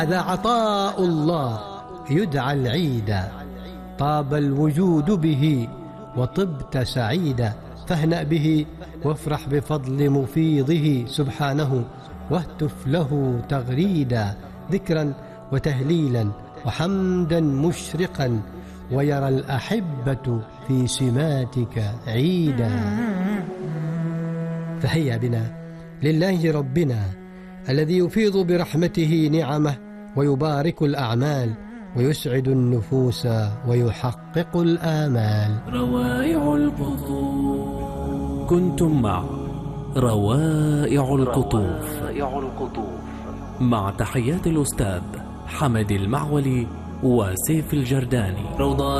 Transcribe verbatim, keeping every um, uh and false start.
هذا عطاء الله يدعى العيدا، طاب الوجود به وطبت سعيدا، فاهنأ به وافرح بفضل مفيضه سبحانه، واهتف له تغريدا، ذكرا وتهليلا وحمدا مشرقا، ويرى الأحبة في سماتك عيدا. فهيا بنا لله ربنا الذي يفيض برحمته نعمه ويبارك الأعمال ويسعد النفوس ويحقق الآمال. روائع القطوف. كنتم مع روائع القطوف مع تحيات الأستاذ حمد المعولي وسيف الجرداني. روضات